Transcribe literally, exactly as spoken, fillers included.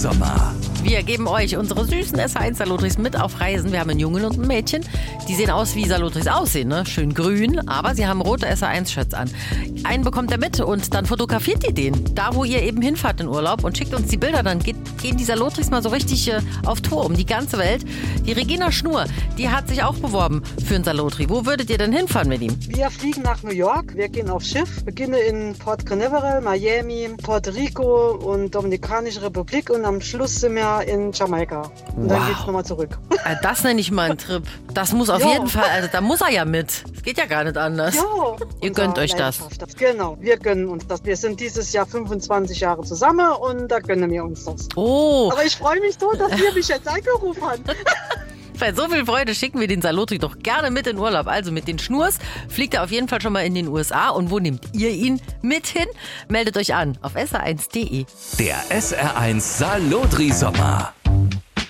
Salotri-Sommer. Wir geben euch unsere süßen S H eins Salotris mit auf Reisen. Wir haben einen Jungen und ein Mädchen. Die sehen aus, wie Salotris aussehen, ne? Schön grün, aber sie haben rote S H eins Shirts an. Einen bekommt er mit und dann fotografiert ihr den. Da, wo ihr eben hinfahrt in Urlaub und schickt uns die Bilder. Dann geht, gehen die Salotris mal so richtig äh, auf Tour um die ganze Welt. Die Regina Schnur, die hat sich auch beworben für ein Salotri. Wo würdet ihr denn hinfahren mit ihm? Wir fliegen nach New York. Wir gehen aufs Schiff. Beginnen in Port Canaveral, Miami, Puerto Rico und Dominikanische Republik. Und am Schluss sind wir in Jamaika. Und Wow. dann geht's nochmal zurück. Das nenne ich mal einen Trip. Das muss auf Jo. jeden Fall, also da muss er ja mit. Es geht ja gar nicht anders. Jo, Ihr unser gönnt euch das. Leidenschaft. Genau, wir gönnen uns das. Wir sind dieses Jahr fünfundzwanzig Jahre zusammen und da gönnen wir uns das. Oh, Aber ich freue mich so, dass ihr mich jetzt angerufen habt. bei so viel Freude schicken wir den Salotri doch gerne mit in Urlaub. Also mit den Schnurs fliegt er auf jeden Fall schon mal in den U S A. Und wo nehmt ihr ihn mit hin? Meldet euch an auf S R eins punkt de. Der S R eins Salotri-Sommer.